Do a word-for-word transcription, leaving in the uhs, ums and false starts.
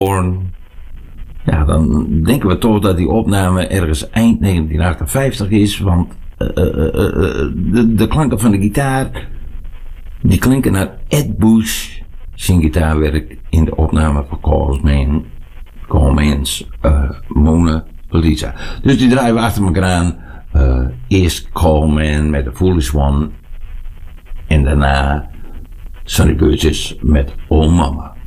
Ja, dan denken we toch dat die opname ergens eind negentien achtenvijftig is, want uh, uh, uh, uh, de, de klanken van de gitaar, die klinken naar Ed Bush, zijn gitaarwerk in de opname van Coleman, Coleman's uh, Mona Lisa. Dus die draaien we achter elkaar aan. Uh, eerst Coleman met The Foolish One en daarna Sonny Burgess met Oh Mama.